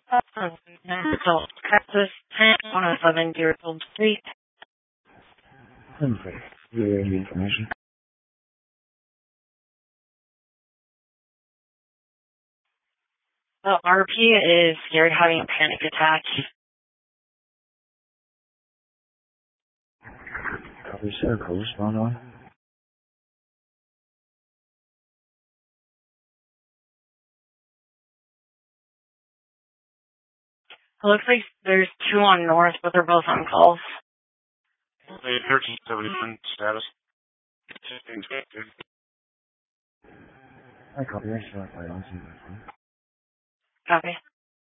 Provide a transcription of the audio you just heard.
Texas, 107 Deerfield Street. Okay. Relaying the information. RP is scared, having a panic attack. Copy, sir. Correspond on. It looks like there's two on north, but they're both on calls. 1371 status. Inspected. I copy. I select my own. Copy.